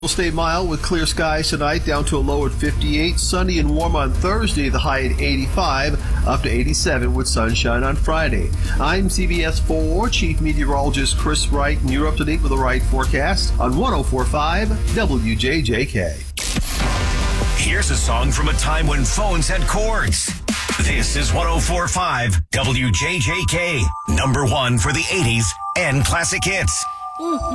Stay mild with clear skies tonight, down to a low at 58. Sunny and warm on Thursday, the high at 85, up to 87 with sunshine on Friday. I'm CBS 4 Chief Meteorologist Chris Wright, and you're up to date with the Wright forecast on 104.5 WJJK. Here's a song from a time when phones had cords. This is 104.5 WJJK, number one for the 80s and classic hits.